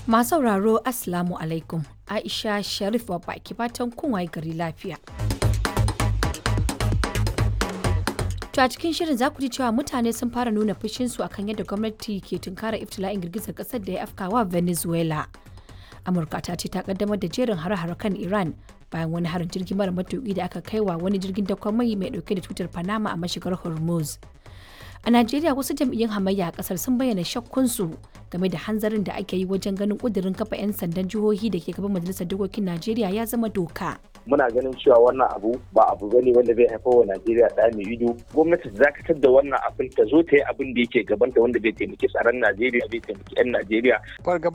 Masu sauraro Assalamu alaikum. Aisha Sharif babba ki fatan kun waye gari lafiya. To a cikin shirin za ku ji cewa mutane sun fara nuna fushinsu akan yadda gwamnati ke tunkara iftila'in girgizar ƙasar da ya afkawa Venezuela. Amurka ta ce ta kaddamar da jerin hare-hare kan Iran bayan wani harin jirgin mara matuƙi da aka kaiwa wani jirgin dakon mai dauke da tutar Panama a mashigar Hormuz. A Najeriya wasu jam'iyyun hamayya a kasar sun bayyana shakkunsu game da hanzarin da ake yi wajen ganin kudirin kafa 'yan sandan jihohi da ke gaban majalisar dokokin Najeriya ya zama doka. Muna ganin cewa wannan abu ba abu bane wanda zai haifar wa Najeriya da mai ido. Gwamnati ta dakatar da wannan abin ta zo ta yi abin da yake gabanta wanda bai taimaki tsaron Najeriya bai taimaki 'yan Najeriya.